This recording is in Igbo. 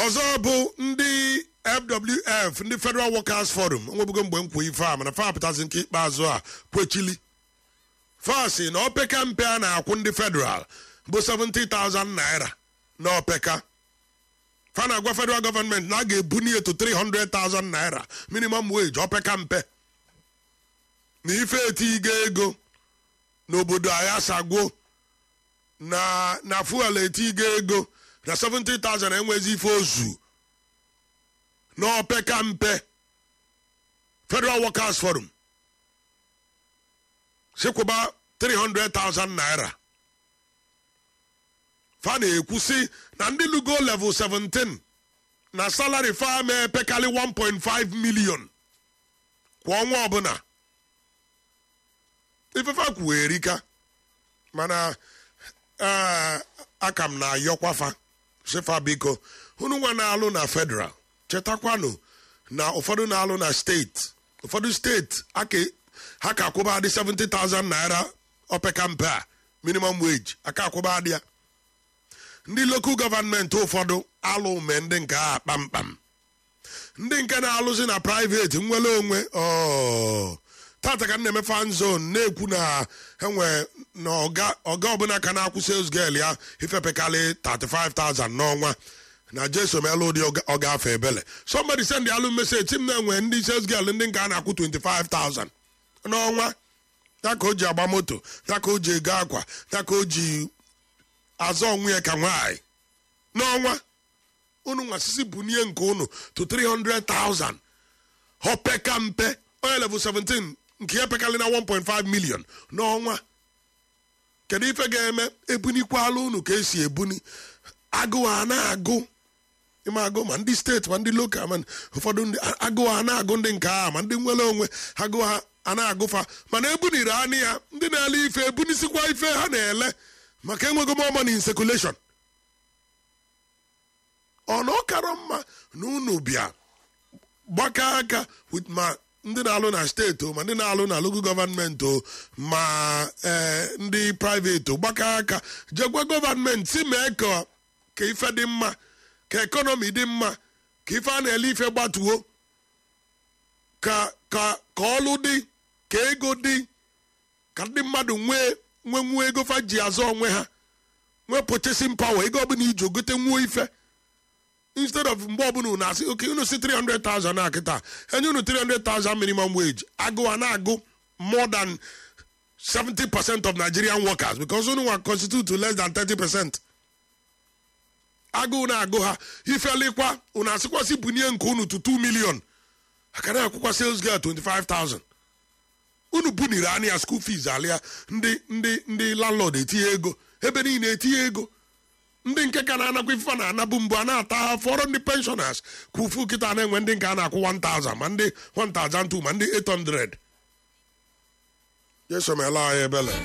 ọzọ bụ ndị FWF ndị Federal Workers Forum nwebugo mgbe nkwu ife a mana fa pụtazi nke ikpeazụ a kwechili fasi na opeka mpe a na-akwụ ndị federal bụ 70,000 naira na opeka fa na-agwa federal government na a ga-ebuni etu 300,000 naira minimum wage opeka mpe na ife etigo ego n'obodo ayasagwo na fuel etigo ego na 70,000 enwezi ife ozu na opeka mpe Federal Workers Forum sekwuba 300,000 naira fa na-ekwusi na ndị lugo level 17 na salary fa mee pekali 1.5 million kwa ọnwa ọbụla ifefa kwuwe erika mana aka m na-ayọkwafa sefa biko unu nwa na-alụ na federal chetakwanụ na ụfọdụ na-alụ na steeti ụfọdụ steeti ha ka akwụba adị 70,000 naira opeka mpe a minimum wage aka akwụba adị ya ndị local gọọmenti ụfọdụ alụ ume ndị nke a kpamkpam ndị nke na-alụzi na private nwere onwe tata ka na-eme fan zone na-ekwu na enwe na ọga ọbụla ka na-akwụ sales girl ya ifepekali 35,000 n'ọnwa na jesom elu dị ọga afọ ebele somebody send the alum message tim na-enwe ndị sales girl ndị nke a na-akwụ 25,000 n'ọnwa ya ka o ji agba moto ya ka o ji ego akwa ya ka o ji azọ onwe ya ka nwaanyị n'ọnwa unu nwasisi bunie nke unu to 300,000 opeka mpe onye level 17 nke ya pekali na 1.5 million n'ọnwa kedu ife ga-eme ebunikwala unu ka esi ebuni agụụ a na-agụ ịma agụ ma ndị steeti ma ndị lokal ma ụfọdụ ndị agụụ a na-agụ ndị nke a ma ndị nwere onwe agụụ ha a na-agụfa mana ebuniri anị ya ndị na-ele ife ebunisikwa ife ha na-ele maka enwego money in circulation ọ na ọkara mma na unu bịa gbaka aka with ma ndị na-alụ na steeti ma ndị na-alụ na local gọọmenti o ma ndị private gbaka aka jegwa gọọmenti si mee ka ife dị mma ka ekọnọmi dị mma ka ife a na-ele ife gbatuo ka ọlụ dị ka ego dị ka ndị mmadụ nwee ego fa ji azụ onwe ha nwee purchasing power ego ọbụla iji ogote nwuo ife instead of mgbe ọbụla unu asị oke unu si 300,000 na kịta enye unu 300,000 minimum wage agụ a na-agụ more than 70% of Nigerian workers because unu nwa constitute to less than 30%. Agụ na-agụ ha ifelikwa unu asịkwasị bunye nke unu to 2 million akara akwụkwọ sales girl 25,000 unu buniri anya ya school fees alịa ndị landlord etinye ego ebe niile etinye ego ndị nke ka na-anakwa ife na-anabụ mbụ a na-ata ha fọrọ ndị pensioners ka ufu kịta na-enwe ndị nke a na-akwụ 1,000 ma ndị 1,200 ma ndị 800 yesomela anyị ebele